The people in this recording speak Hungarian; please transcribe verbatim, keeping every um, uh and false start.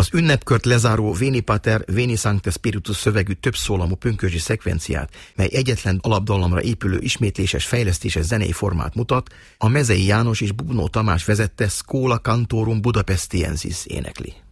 Az ünnepkört lezáró Veni Pater, Veni Sancte Spiritus szövegű többszólamú pünkösdi szekvenciát, mely egyetlen alapdallamra épülő ismétléses fejlesztéses zenei formát mutat, a Mezei János és Bubnó Tamás vezette Schola Cantorum Budapestiensis énekli.